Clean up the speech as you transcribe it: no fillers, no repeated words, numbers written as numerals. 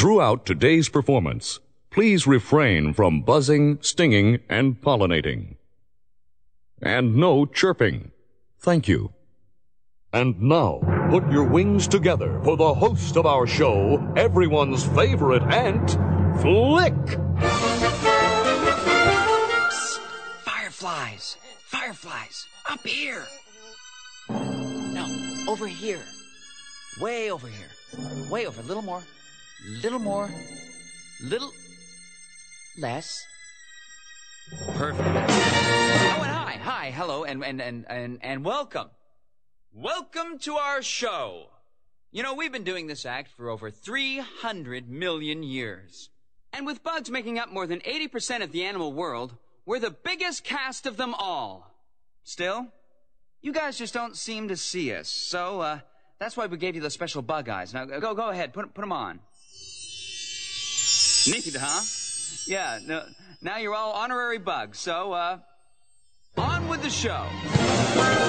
Throughout today's performance, please refrain from buzzing, stinging, and pollinating. And no chirping. Thank you. And now, put your wings together for the host of our show, everyone's favorite ant, Flick. Psst. Fireflies. Fireflies. Up here. No, over here. Way over here. Way over. Little more. Little more. Little less. Perfect. Oh, and hi. Hi. Hello. And welcome. Welcome to our show. You know, we've been doing this act for over 300 million years. And with bugs making up more than 80% of the animal world, we're the biggest cast of them all. Still, you guys just don't seem to see us. So, that's why we gave you the special bug eyes. Now, go ahead. Put them on. Neat, huh? Yeah, no, now you're all honorary bugs. So, on with the show.